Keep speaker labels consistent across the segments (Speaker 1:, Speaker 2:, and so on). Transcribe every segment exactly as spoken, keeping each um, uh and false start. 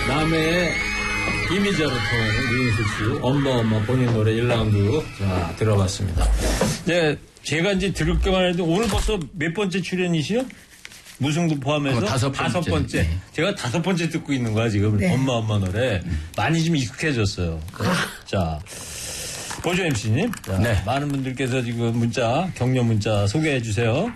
Speaker 1: 남해의 이미자로 통하는 류인숙 씨 엄마 엄마 본인 노래 일 라운드 자 들어봤습니다. 네, 제가 이제 들을 게만 해도 오늘 벌써 몇 번째 출연이시요? 무승부 포함해서
Speaker 2: 어, 다섯 번째.
Speaker 1: 다섯 번째.
Speaker 2: 네.
Speaker 1: 제가 다섯 번째 듣고 있는 거야 지금.
Speaker 3: 네.
Speaker 1: 엄마 엄마 노래 많이 좀 익숙해졌어요. 네. 자 보조 엠씨님, 자,
Speaker 2: 네.
Speaker 1: 많은 분들께서 지금 문자 격려 문자 소개해 주세요.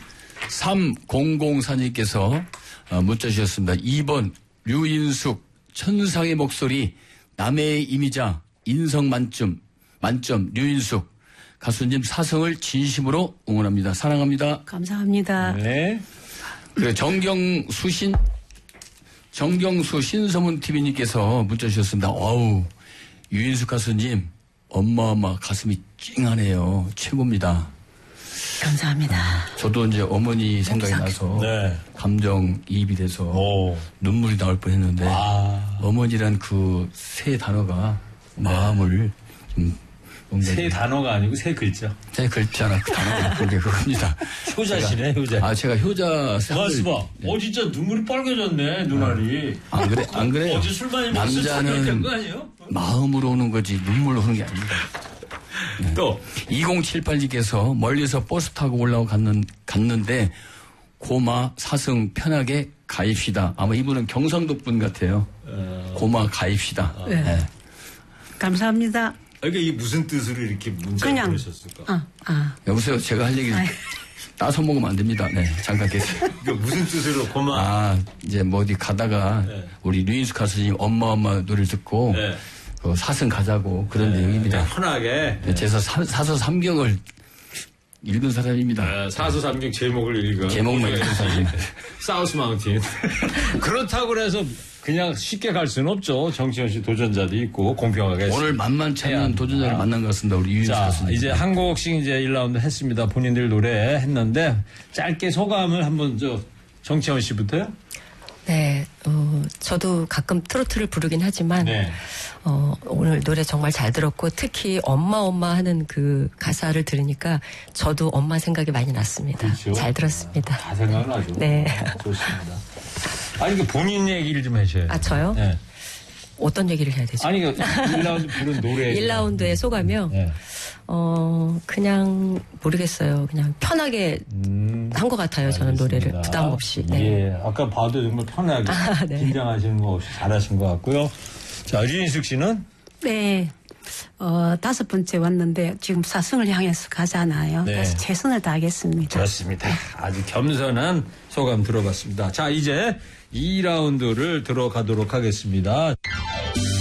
Speaker 2: 삼공공사님께서 문자 주셨습니다. 이 번 류인숙 천상의 목소리 남해의 이미자 인성 만점 만점 류인숙 가수님 사성을 진심으로 응원합니다. 사랑합니다.
Speaker 3: 감사합니다.
Speaker 1: 네.
Speaker 2: 그래 정경수신 정경수 신서문 티비님께서 문자 주셨습니다. 어우 유인숙 가수님 엄마엄마 가슴이 찡하네요. 최고입니다.
Speaker 3: 감사합니다.
Speaker 2: 저도 이제 어머니 생각이 나서
Speaker 1: 네.
Speaker 2: 감정이입이 돼서
Speaker 1: 오.
Speaker 2: 눈물이 나올 뻔했는데
Speaker 1: 아.
Speaker 2: 어머니란 그 세 단어가 마음을 좀 뭔가
Speaker 1: 세 단어가 아니고 세 글자.
Speaker 2: 세 글자나 그 단어가 그게 그겁니다.
Speaker 1: 효자시네, 효자.
Speaker 2: 아 제가 효자
Speaker 1: 가스 봐. 어, 진짜 눈물이 빨개졌네, 눈알이.
Speaker 2: 안 그래 안 그래요.
Speaker 1: 어제 술 많이 먹어서
Speaker 2: 남자는
Speaker 1: 된거 아니에요?
Speaker 2: 마음으로 오는 거지 눈물로 오는 게 아닙니다.
Speaker 1: 또.
Speaker 2: 이공칠팔님께서 멀리서 버스 타고 올라오 갔는, 갔는데 고마 사승 편하게 가입시다. 아마 이분은 경상도 분 같아요.
Speaker 1: 어...
Speaker 2: 고마 가입시다.
Speaker 3: 네.
Speaker 2: 네.
Speaker 3: 감사합니다.
Speaker 1: 그러니까 이게 무슨 뜻으로 이렇게 문자를
Speaker 3: 그냥.
Speaker 1: 보내셨을까?
Speaker 3: 아, 아.
Speaker 2: 여보세요. 제가 할 얘기
Speaker 3: 아이.
Speaker 2: 따서 먹으면 안 됩니다. 네. 잠깐 계세요.
Speaker 1: 그러니까 무슨 뜻으로 고마.
Speaker 2: 아, 이제 뭐 어디 가다가
Speaker 1: 네.
Speaker 2: 우리 류인숙 가수님 엄마 엄마 노래를 듣고
Speaker 1: 네.
Speaker 2: 그 사승 가자고 그런
Speaker 1: 네,
Speaker 2: 내용입니다.
Speaker 1: 그냥 편하게.
Speaker 2: 네. 제가 사, 사서 삼경을 읽은 사람입니다.
Speaker 1: 아, 사서삼경 제목을 읽은.
Speaker 2: 제목만 읽은 사람.
Speaker 1: 사우스 마운틴. 그렇다고 해서 그냥 쉽게 갈 수는 없죠. 정치현 씨 도전자도 있고 공평하게.
Speaker 2: 오늘 만만치
Speaker 1: 해야
Speaker 2: 않은 도전자를
Speaker 1: 합니다.
Speaker 2: 만난 것 같습니다. 우리 유인숙
Speaker 1: 자,
Speaker 2: 가수님.
Speaker 1: 이제 한 곡씩 이제 일 라운드 했습니다. 본인들 노래 했는데 짧게 소감을 한번 저 정치현 씨부터요?
Speaker 4: 네, 어, 저도 가끔 트로트를 부르긴 하지만,
Speaker 1: 네.
Speaker 4: 어, 오늘 노래 정말 잘 들었고, 특히 엄마, 엄마 하는 그 가사를 들으니까 저도 엄마 생각이 많이 났습니다.
Speaker 1: 그렇죠.
Speaker 4: 잘 들었습니다.
Speaker 1: 다 생각나죠.
Speaker 4: 네.
Speaker 1: 좋습니다. 아니, 그 본인 얘기를 좀 해줘요.
Speaker 4: 아, 저요?
Speaker 1: 네.
Speaker 4: 어떤 얘기를 해야 되죠?
Speaker 1: 아니, 그 일 라운드 부른 노래.
Speaker 4: 일 라운드의 소감이요?
Speaker 1: 네.
Speaker 4: 어, 그냥 모르겠어요. 그냥 편하게
Speaker 1: 음,
Speaker 4: 한 것 같아요. 저는 노래를
Speaker 1: 알겠습니다.
Speaker 4: 부담 없이. 네.
Speaker 1: 예, 아까 봐도 정말 편하게
Speaker 4: 아, 네.
Speaker 1: 긴장하시는 거 없이 잘하신 것 같고요. 자, 류인숙 씨는?
Speaker 3: 네. 어, 다섯 번째 왔는데 지금 사승을 향해서 가잖아요.
Speaker 1: 네.
Speaker 3: 그래서 최선을 다하겠습니다.
Speaker 1: 그렇습니다. 아주 겸손한 소감 들어봤습니다. 자, 이제 이 라운드를 들어가도록 하겠습니다.